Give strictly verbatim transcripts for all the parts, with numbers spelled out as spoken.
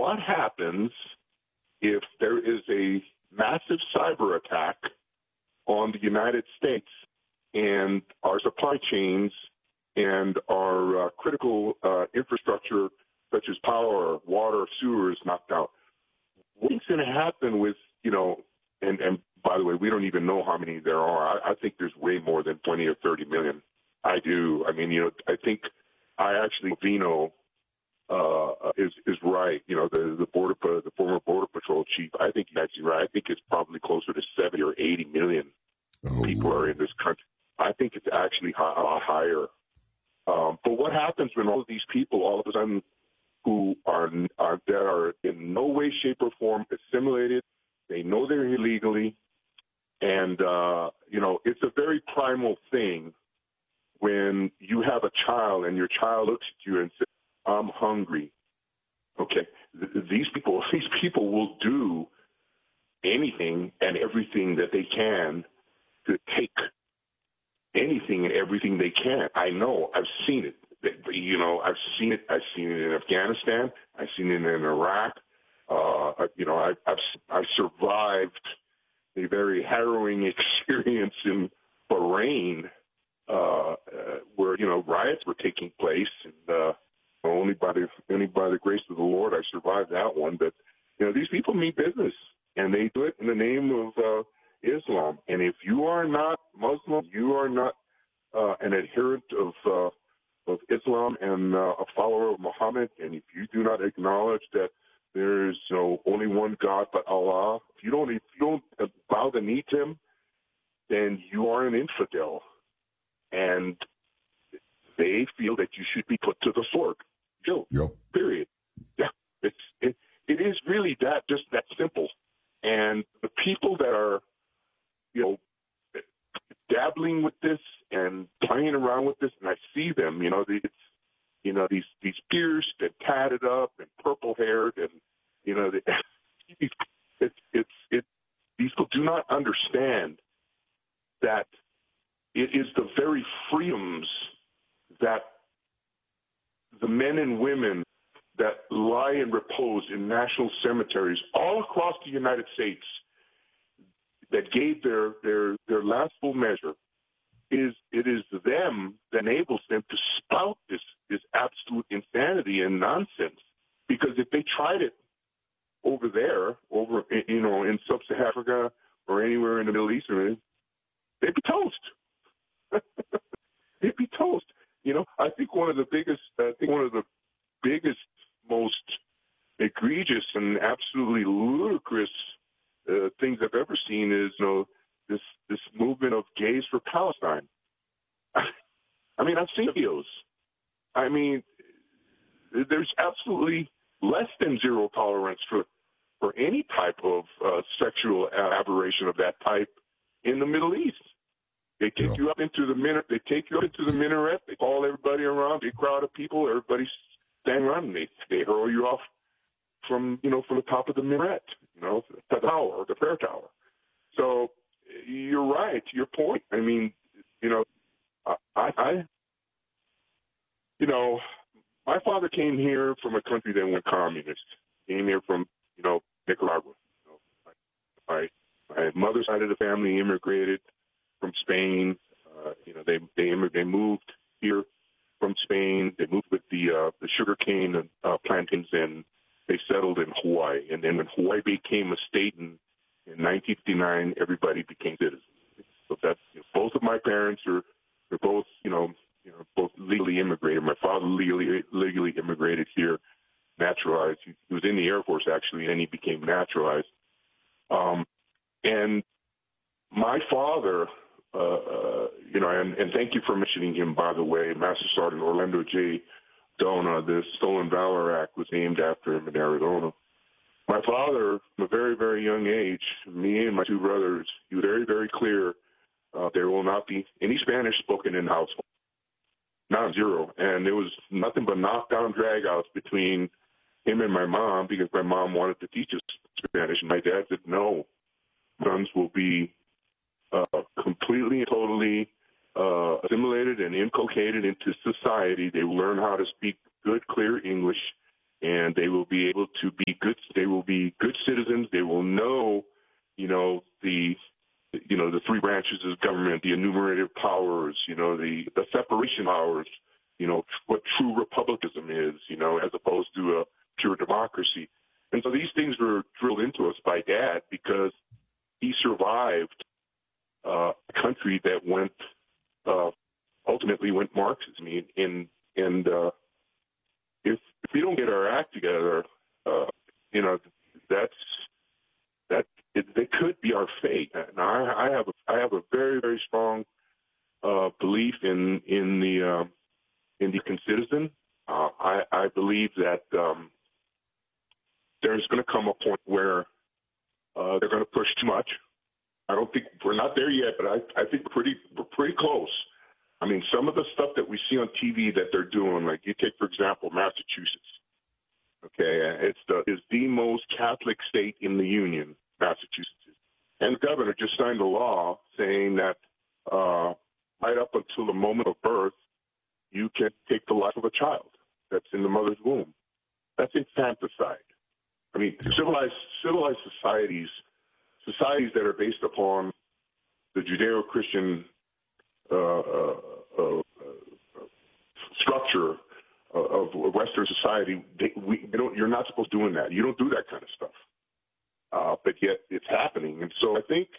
what happens if there is a massive cyber attack on the United States and our supply chains and our uh, critical uh, infrastructure, such as power, water, sewer, is knocked out? What's going to happen with, you know, and, and by the way, we don't even know how many there are. I, I think there's way more than twenty or thirty million. I do. I mean, you know, I think I actually, Vino uh, is is right. You know, the the border, the former Border Patrol chief. I think he's actually right. I think it's probably closer to seventy or eighty million oh, people are in this country. I think it's actually a lot higher. Um, but what happens when all of these people, all of a sudden, who are, are that are in no way, shape, or form assimilated, they know they're illegally, and uh, you know, it's a very primal thing when you have a child and your child looks at you and says, "I'm hungry." Okay, these people, these people will do anything and everything that they can to take anything and everything they can. I know. I've seen it. You know, I've seen it. I've seen it in Afghanistan. I've seen it in Iraq. Uh, you know, I, I've I survived a very harrowing experience in Bahrain, uh, uh, where you know riots were taking place, and uh, only by the only by the grace of the Lord I survived that one. But you know, these people mean business, and they do it in the name of uh, Islam. And if you are not Muslim, you are not uh, an adherent of uh, of Islam and uh, a follower of Muhammad, and if you do not acknowledge that there is you know, only one God but Allah, if you don't if you don't bow the knee to Him, then you are an infidel, and they feel that you should be put to the sword. Joe. Yep. Period. Yeah, it's it, it is really that just that simple. And the people that are, you know, dabbling with this and playing around with this, and I see them, you know, it's, you know, these these pierced and tatted up and purple haired, and you know, the, it's it's it. These people do not understand that it is the very freedoms that the men and women that lie in repose in national cemeteries all across the United States that gave their, their, their last full measure, is it is them that enables them to spout this, this absolute insanity and nonsense. Because if they tried it over there, over, you know, in sub-Saharan Africa or anywhere in the Middle East, they'd be toast. They'd be toast. You know, I think one of the biggest, I think one of the biggest, most egregious and absolutely ludicrous uh, things I've ever seen is, you know, this this movement of gays for Palestine. I mean, I've seen videos. I mean, there's absolutely less than zero tolerance for for any type of uh, sexual aberration of that type in the Middle East. They take yeah. you up into the min- They take you up into the minaret. They call everybody around. Big crowd of people. Everybody's standing around. And they they hurl you off from you know from the top of the minaret, you know, the tower or the prayer tower. So you're right. To your point. I mean, you know, I, I you know, my father came here from a country that went communist. Came here from you know Nicaragua. You know, my my mother's side of the family immigrated from Spain. Uh, you know, they they they moved here from Spain. They moved with the uh, the sugarcane and uh, plantains, and they settled in Hawaii. And then when Hawaii became a state in, in nineteen fifty-nine, everybody became citizens. So that's you know, both of my parents are they're both you know you know both legally immigrated. My father legally legally immigrated here, naturalized. He, he was in the Air Force actually, and he became naturalized. Um, and my father. Uh, uh, you know, and, and thank you for mentioning him, by the way. Master Sergeant Orlando J. Dona, the Stolen Valor Act was named after him in Arizona. My father, from a very, very young age, me and my two brothers, he was very, very clear uh, there will not be any Spanish spoken in the household. Not zero. And there was nothing but knockdown dragouts between him and my mom because my mom wanted to teach us Spanish. And my dad said, no, sons will be Uh, completely and totally uh, assimilated and inculcated into society. They will learn how to speak good, clear English, and they will be able to be powers, you know, the, the separation powers, you know, what true republicanism is, you know, as opposed to a pure democracy. And so these things were drilled into us by Dad because he survived uh, a country that went, uh, ultimately went Marxist. I mean, and, and uh, if, if we don't get our act together, uh, you know, that's, that, it, it could be our fate. And I, I have a, I have a very, very strong uh, belief in, in the, uh, in the citizen. Uh, I, I believe that um, there's going to come a point where uh, they're going to push too much. I don't think we're not there yet, but I, I think we're pretty, we're pretty close. I mean, some of the stuff that we see on T V that they're doing, like you take, for example, Massachusetts. Okay, it's the is the most Catholic state in the Union, Massachusetts. And the governor just signed a law saying that uh, right up until the moment of birth, you can take the life of a child that's in the mother's womb. That's infanticide. I mean, civilized civilized societies, societies that are based upon the Judeo-Christian uh, uh, uh, uh, structure of Western society, they, we, they don't, you're not supposed to do that. You don't do that kind of stuff. Uh, but yet it's happening. And so I think,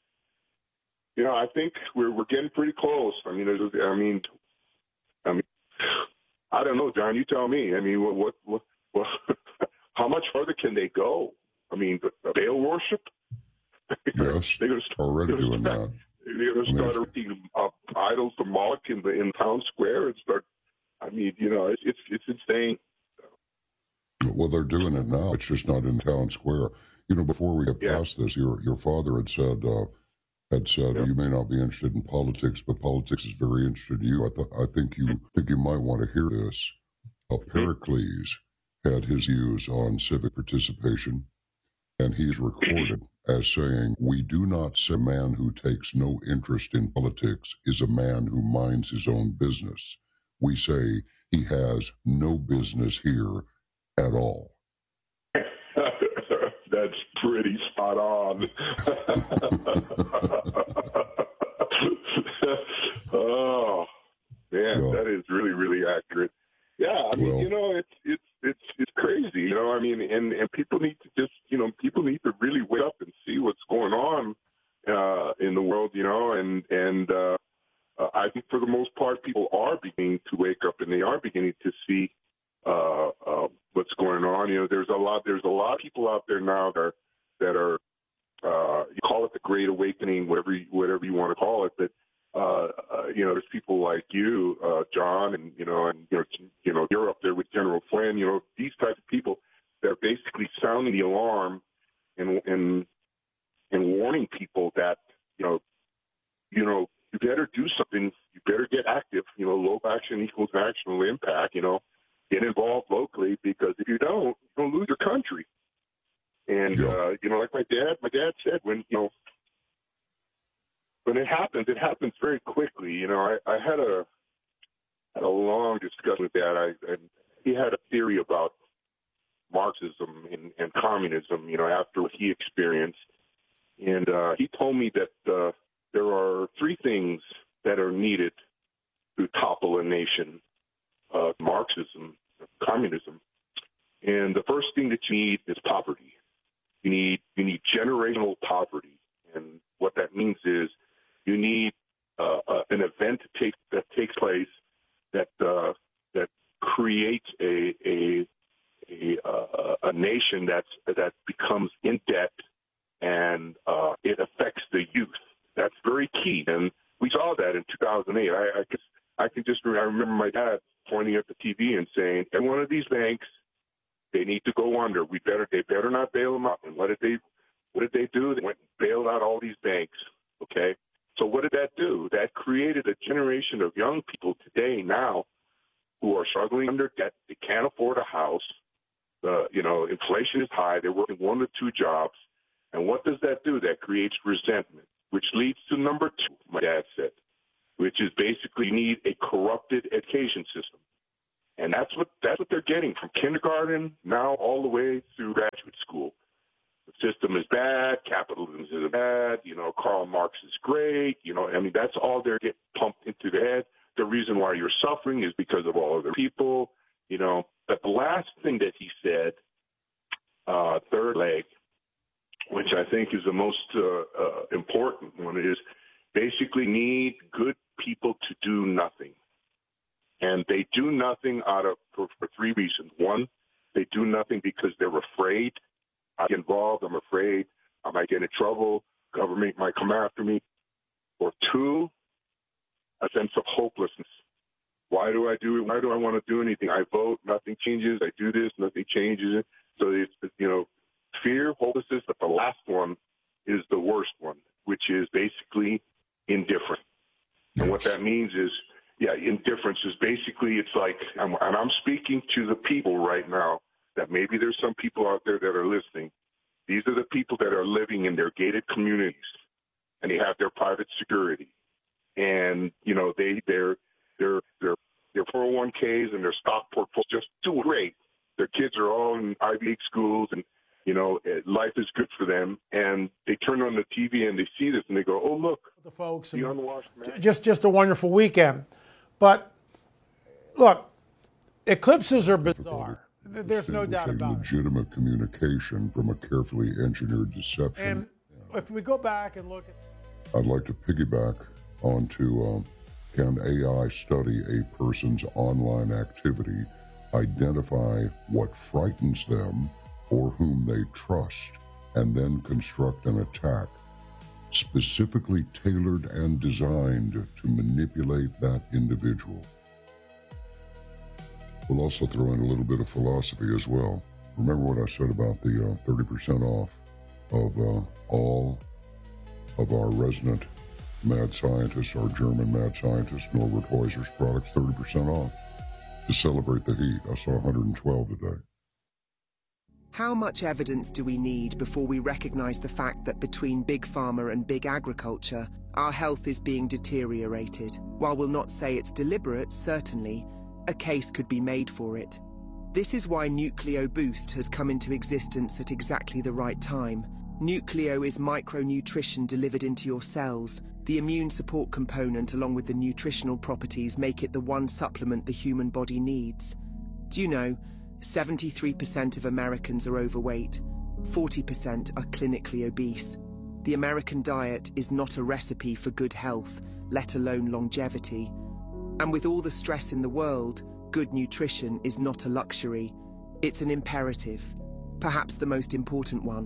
you know, I think we're we're getting pretty close. I mean, there's, I mean, I mean, I don't know, John. You tell me. I mean, what what what, what how much further can they go? I mean, Baal worship. Yes, they're going to start, already doing start, that. They're going to start erecting uh, idols to Moloch in the in town square and start. I mean, you know, it's, it's it's insane. Well, they're doing it now. It's just not in town square. You know, before we get yeah. past this, your your father had said uh, had said yeah. you may not be interested in politics, but politics is very interested in you. I th- I think you think you might want to hear this. Uh, Pericles had his views on civic participation, and he's recorded as saying, "We do not say a man who takes no interest in politics is a man who minds his own business. We say he has no business here at all." That's pretty spot on. Oh man, yeah. That is really, really accurate. Yeah, I mean, well, you know, it's it's it's it's crazy. You know, I mean, and and people need to just, you know, people need to really wake up and see what's going on uh, in the world. You know, and and. Uh, Uh, I think for the most part, people are beginning to wake up and they are beginning to see uh, uh, what's going on. You know, there's a lot. There's a lot of people out there now that are, that are uh, you call it the Great Awakening, whatever you, whatever you want to call it. But uh, uh, you know, there's people like you, uh, John, and you know, and you know, you know, you're up there with General Flynn. You know, these types of people that are basically sounding the alarm and and and warning people that you know, you know. You better do something. You better get active. You know, local action equals national impact. You know, get involved locally, because if you don't, you'll lose your country. And yeah. uh, you know, like my dad, my dad said, when you know, when it happens, it happens very quickly. You know, I, I had a had a long discussion with Dad. I, and he had a theory about Marxism and, and communism. You know, after what he experienced, and uh, he told me that. Uh, There are three things that are needed to topple a nation, uh, Marxism, communism. And the first thing that you need is poverty. You need you need generational poverty. And what that means is you need uh, uh, an event to take, that takes place that uh, that creates a a a, uh, a nation that's that becomes in debt, and uh, it affects the youth. That's very key, and we saw that in two thousand eight. I, I, could, I can just I remember my dad pointing at the T V and saying, "Every one of these banks, they need to go under. We better, they better not bail them out." And what did they, what did they do? They went and bailed out all these banks. Okay, so what did that do? That created a generation of young people today now who are struggling under debt. They can't afford a house. Uh, you know, inflation is high. They're working one to two jobs, and what does that do? That creates resentment, which leads to number two, my dad said, which is basically you need a corrupted education system. And that's what that's what they're getting from kindergarten now all the way through graduate school. The system is bad, capitalism is bad, you know, Karl Marx is great, you know, I mean, that's all they're getting pumped into think is the most uh, uh, important one is basically need good people to do nothing. And they do nothing out of for, for three reasons. One, they do nothing because they're afraid. I get involved, I'm afraid I might get in trouble, government might come after me. Or two, a sense of hopelessness. Why do I do it? Why do I want to do anything? I vote, nothing changes. I do this, nothing changes. So it's, you know, fear, hopelessness, but the last one is the worst one, which is basically indifferent. And what that means is, yeah, indifference is basically, it's like, and I'm speaking to the people right now that maybe there's some people out there that are listening. These are the people that are living in their gated communities, and they have their private security. And, you know, they, they're, they're, they're, their four oh one k's and their stock portfolio just doing great. Their kids are all in Ivy League schools, and, you know, life is good for them. And they turn on the T V and they see this and they go, oh, look, the folks, the unwashed man. Just, just a wonderful weekend. But look, eclipses are bizarre. There's no doubt about it. Legitimate communication from a carefully engineered deception. And if we go back and look at, I'd like to piggyback onto um, can A I study a person's online activity, identify what frightens them or whom they trust, and then construct an attack specifically tailored and designed to manipulate that individual. We'll also throw in a little bit of philosophy as well. Remember what I said about the uh, thirty percent off of uh, all of our resident mad scientists, our German mad scientist, Norbert Heuser's products, thirty percent off to celebrate the heat. I saw one hundred twelve today. How much evidence do we need before we recognize the fact that between big pharma and big agriculture, our health is being deteriorated? While we'll not say it's deliberate, certainly, a case could be made for it. This is why Nucleo Boost has come into existence at exactly the right time. Nucleo is micronutrition delivered into your cells. The immune support component along with the nutritional properties make it the one supplement the human body needs. Do you know, seventy-three percent of Americans are overweight, forty percent are clinically obese. The American diet is not a recipe for good health, let alone longevity. And with all the stress in the world, good nutrition is not a luxury. It's an imperative, perhaps the most important one.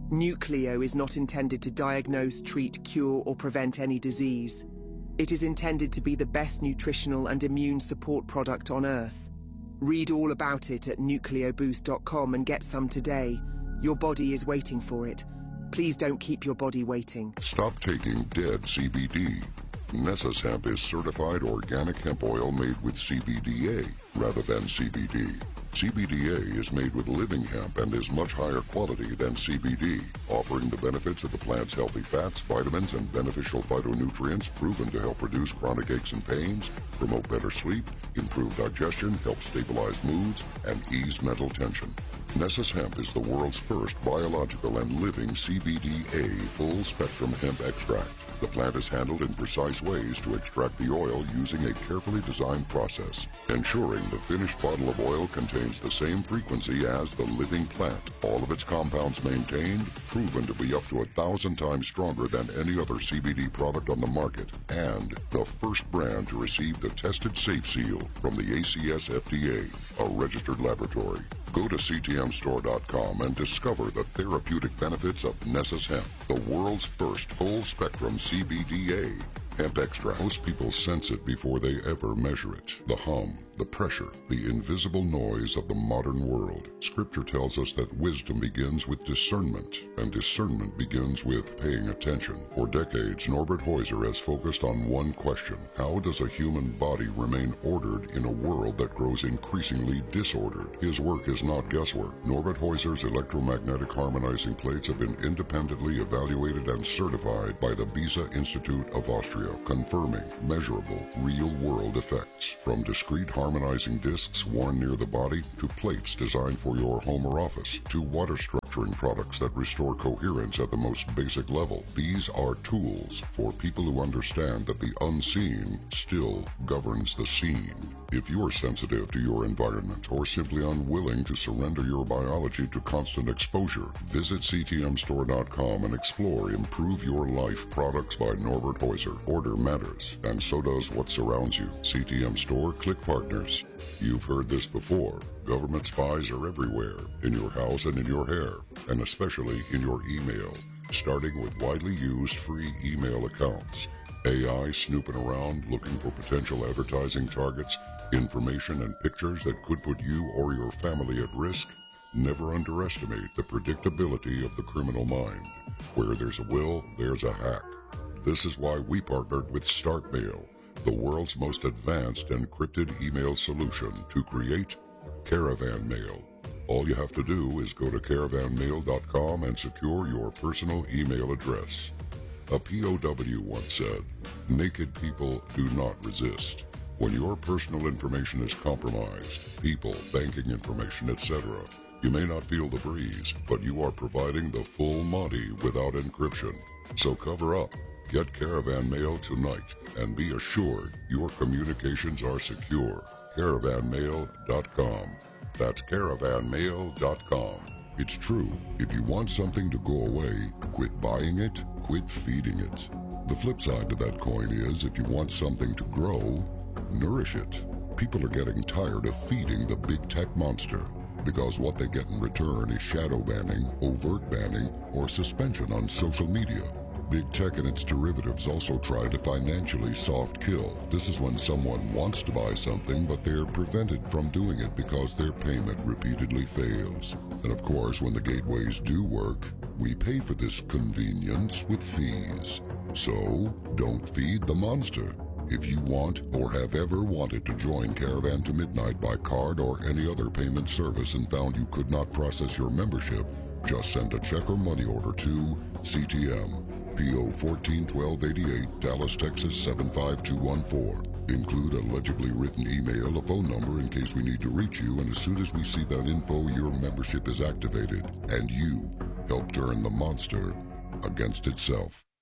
Nucleo is not intended to diagnose, treat, cure, or prevent any disease. It is intended to be the best nutritional and immune support product on Earth. Read all about it at nucleo boost dot com and get some today. Your body is waiting for it. Please don't keep your body waiting. Stop taking dead C B D. Nessus Hemp is certified organic hemp oil made with C B D A rather than C B D. C B D A is made with living hemp and is much higher quality than C B D, offering the benefits of the plant's healthy fats, vitamins, and beneficial phytonutrients proven to help reduce chronic aches and pains, promote better sleep, improve digestion, help stabilize moods, and ease mental tension. Nessus Hemp is the world's first biological and living C B D A full-spectrum hemp extract. The plant is handled in precise ways to extract the oil using a carefully designed process, ensuring the finished bottle of oil contains the same frequency as the living plant. All of its compounds maintained, proven to be up to a thousand times stronger than any other C B D product on the market, and the first brand to receive the tested safe seal from the A C S F D A, a registered laboratory. Go to C T M store dot com and discover the therapeutic benefits of Nessus Hemp, the world's first full-spectrum C B D A hemp extract. Most people sense it before they ever measure it. The hum, the pressure, the invisible noise of the modern world. Scripture tells us that wisdom begins with discernment, and discernment begins with paying attention. For decades, Norbert Heuser has focused on one question: how does a human body remain ordered in a world that grows increasingly disordered? His work is not guesswork. Norbert Heuser's electromagnetic harmonizing plates have been independently evaluated and certified by the Beza Institute of Austria, confirming measurable, real-world effects. From discrete harmonizing discs worn near the body, to plates designed for your home or office, to water structures monitoring products that restore coherence at the most basic level. These are tools for people who understand that the unseen still governs the seen. If you're sensitive to your environment or simply unwilling to surrender your biology to constant exposure, visit C T M store dot com and explore Improve Your Life products by Norbert Heuser. Order matters, and so does what surrounds you. C T M Store, click partners. You've heard this before. Government spies are everywhere, in your house and in your hair, and especially in your email, starting with widely used free email accounts. A I snooping around looking for potential advertising targets, information and pictures that could put you or your family at risk. Never underestimate the predictability of the criminal mind. Where there's a will, there's a hack. This is why we partnered with StartMail, the world's most advanced encrypted email solution, to create Caravan Mail. All you have to do is go to caravan mail dot com and secure your personal email address. A P O W once said, "Naked people do not resist." When your personal information is compromised, people, banking information, et cetera, you may not feel the breeze, but you are providing the full Monty without encryption. So cover up. Get Caravan Mail tonight and be assured your communications are secure. caravan mail dot com. That's caravan mail dot com. It's true. If you want something to go away, quit buying it, quit feeding it. The flip side to that coin is if you want something to grow, nourish it. People are getting tired of feeding the big tech monster because what they get in return is shadow banning, overt banning, or suspension on social media. Big tech and its derivatives also try to financially soft kill. This is when someone wants to buy something, but they're prevented from doing it because their payment repeatedly fails. And of course, when the gateways do work, we pay for this convenience with fees. So, don't feed the monster. If you want or have ever wanted to join Caravan to Midnight by card or any other payment service and found you could not process your membership, just send a check or money order to C T M, P O fourteen twelve eighty-eight, Dallas, Texas seven five two one four. Include a legibly written email, a phone number in case we need to reach you, and as soon as we see that info, your membership is activated, and you help turn the monster against itself.